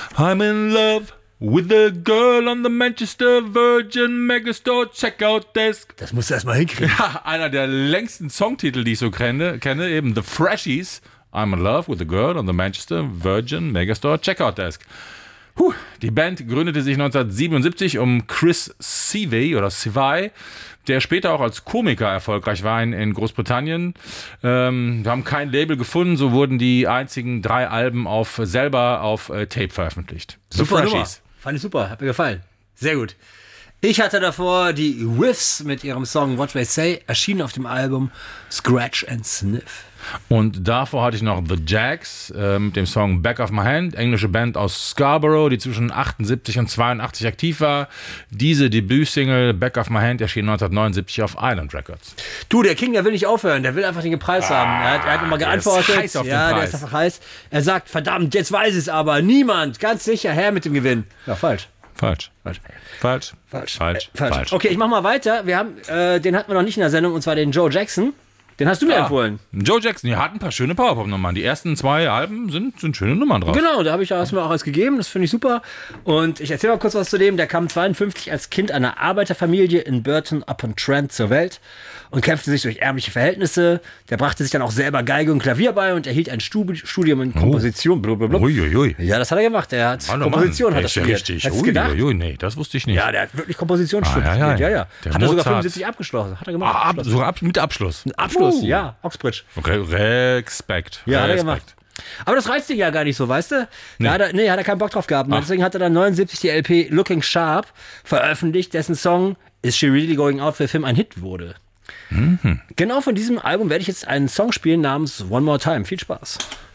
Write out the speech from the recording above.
I'm in love with the girl on the Manchester Virgin Megastore Checkout Desk. Das musst du erstmal hinkriegen. Ja, einer der längsten Songtitel, die ich so kenne, eben The Freshies. I'm in love with the girl on the Manchester Virgin Megastore Checkout Desk. Die Band gründete sich 1977 um Chris Seavey, der später auch als Komiker erfolgreich war in Großbritannien. Wir haben kein Label gefunden, so wurden die einzigen 3 Alben selber auf Tape veröffentlicht. Super Nummer. Fand ich super, hat mir gefallen. Sehr gut. Ich hatte davor die Whiffs mit ihrem Song What They Say, erschienen auf dem Album Scratch and Sniff. Und davor hatte ich noch The Jacks mit dem Song Back of My Hand, englische Band aus Scarborough, die zwischen 78 und 82 aktiv war. Diese Debütsingle Back of My Hand erschien 1979 auf Island Records. Du, der King, der will nicht aufhören, der will einfach den Preis haben. Er hat nochmal geantwortet. Der ist heiß auf den Preis. Der ist einfach heiß. Er sagt, verdammt, jetzt weiß es aber niemand, ganz sicher, her mit dem Gewinn. Ja, falsch. Okay, ich mach mal weiter. Wir haben, den hatten wir noch nicht in der Sendung, und zwar den Joe Jackson. Den hast du mir empfohlen. Joe Jackson, die hat ein paar schöne Powerpop-Nummern. Die ersten 2 Alben sind schöne Nummern drauf. Genau, da hast du mir auch was gegeben. Das finde ich super. Und ich erzähle mal kurz was zu dem. Der kam 52 als Kind einer Arbeiterfamilie in Burton-upon-Trent zur Welt und kämpfte sich durch ärmliche Verhältnisse. Der brachte sich dann auch selber Geige und Klavier bei und erhielt ein Studium in Komposition. Uiuiui. Ja, das hat er gemacht. Er hat Komposition hat er studiert. Richtig. Uiuiui, nee, das wusste ich nicht. Ja, der hat wirklich Komposition studiert. Ja. Hat er sogar 75 abgeschlossen. Hat er gemacht. Sogar mit Abschluss. Mit Abschluss, ja. Oxbridge. Okay, Respekt. Ja, hat er gemacht. Aber das reizt ihn ja gar nicht so, weißt du? Nee. Da hat er keinen Bock drauf gehabt. Deswegen hat er dann 79 die LP Looking Sharp veröffentlicht, dessen Song Is She Really Going Out für den Film ein Hit wurde. Genau von diesem Album werde ich jetzt einen Song spielen namens One More Time. Viel Spaß.